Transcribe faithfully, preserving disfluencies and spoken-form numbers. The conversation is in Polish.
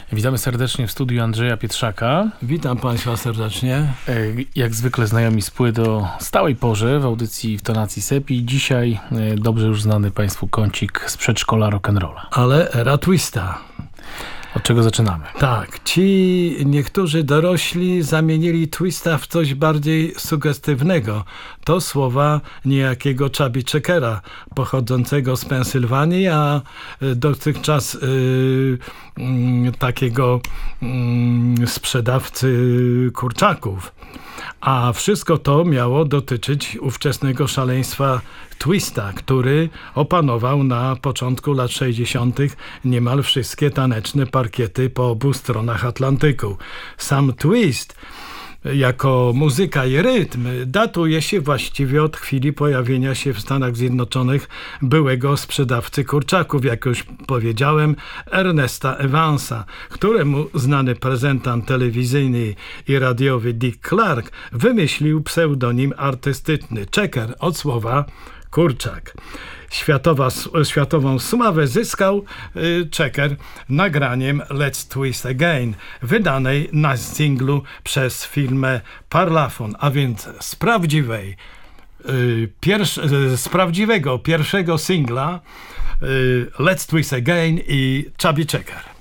Witamy serdecznie w studiu Andrzeja Pietrzaka. Witam Państwa serdecznie. E, Jak zwykle znajomi z płyt o stałej porze w audycji w tonacji Sepi. Dzisiaj e, dobrze już znany Państwu kącik z przedszkola rock'n'rolla. Ale era twista. Od czego zaczynamy? Tak, ci niektórzy dorośli zamienili twista w coś bardziej sugestywnego. To słowa niejakiego Chubby Checkera, pochodzącego z Pensylwanii, a dotychczas y, y, takiego y, sprzedawcy kurczaków. A wszystko to miało dotyczyć ówczesnego szaleństwa twista, który opanował na początku lat sześćdziesiątych niemal wszystkie taneczne parkiety po obu stronach Atlantyku. Sam twist jako muzyka i rytm datuje się właściwie od chwili pojawienia się w Stanach Zjednoczonych byłego sprzedawcy kurczaków, jak już powiedziałem, Ernesta Evansa, któremu znany prezentant telewizyjny i radiowy Dick Clark wymyślił pseudonim artystyczny Checker od słowa kurczak. Światowa, światową sławę zyskał y, Checker nagraniem Let's Twist Again, wydanej na singlu przez firmę Parlophone, a więc z prawdziwej, y, pierwsz, y, z prawdziwego pierwszego singla y, Let's Twist Again i Chubby Checker.